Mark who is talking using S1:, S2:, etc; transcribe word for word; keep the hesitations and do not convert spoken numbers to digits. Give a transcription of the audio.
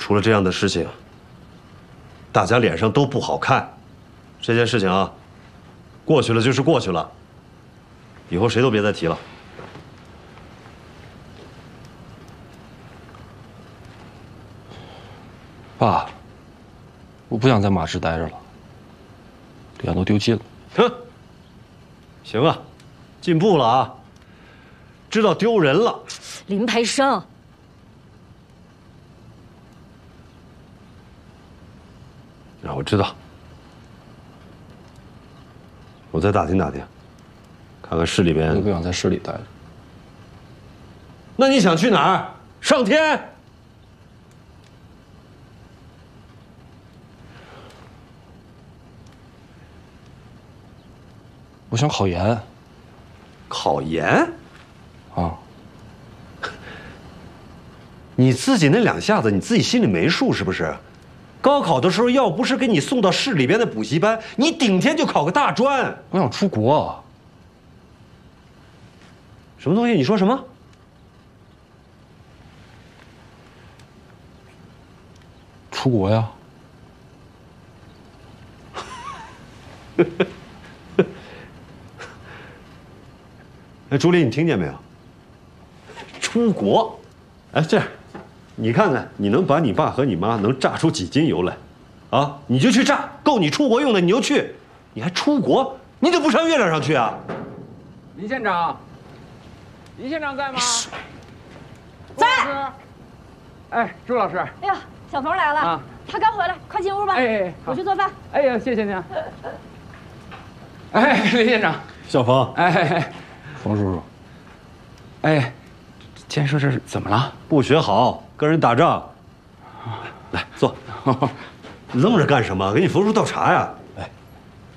S1: 出了这样的事情，大家脸上都不好看。这件事情啊，过去了就是过去了，以后谁都别再提了。
S2: 爸，我不想在马市待着了，脸都丢尽了。
S1: 哼，行啊，进步了啊，知道丢人了。
S3: 林培生，
S1: 啊，我知道，我再打听打听，看看市里边。
S2: 我不想在市里待着。
S1: 那你想去哪儿？上天？
S2: 我想考研。
S1: 考研？
S2: 啊。
S1: 你自己那两下子，你自己心里没数是不是？高考的时候，要不是给你送到市里边的补习班，你顶天就考个大专。
S2: 我想出国。
S1: 什么东西？你说什么？
S2: 出国呀。
S1: 哎，朱莉，你听见没有？出国，哎，这样，你看看，你能把你爸和你妈能榨出几斤油来？啊，你就去榨，够你出国用的，你就去。你还出国？你怎么不上月亮上去啊？
S4: 林县长，林县长在吗？
S3: 在。
S4: 哎，朱老师。
S3: 哎呀，小冯来了，啊、他刚回来，快进屋吧。
S4: 哎，
S3: 我去做饭。
S4: 哎呀，谢谢您。哎，林县长，
S1: 小冯，
S4: 哎哎哎。
S2: 冯叔叔，
S4: 哎，建设这是怎么了？
S1: 不学好，跟人打仗。来坐，愣着干什么？给你冯叔倒茶呀。